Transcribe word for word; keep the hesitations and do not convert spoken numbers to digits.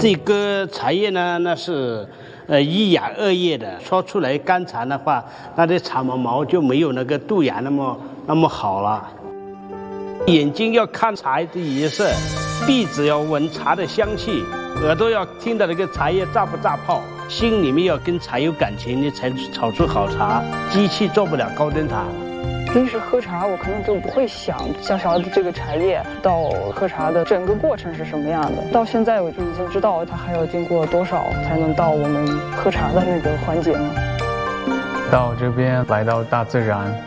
这个茶叶呢，那是呃一芽二叶的，说出来干茶的话，那这茶毛毛就没有那个杜芽那么那么好了。眼睛要看茶的颜色，鼻子要闻茶的香气，耳朵要听到那个茶叶炸不炸泡，心里面要跟茶有感情，你才炒出好茶。机器做不了高端茶。 平时喝茶，我可能就不会想香茬的这个茶叶到喝茶的整个过程是什么样的。到现在我就已经知道它还要经过多少才能到我们喝茶的那个环节了。 到这边来到大自然，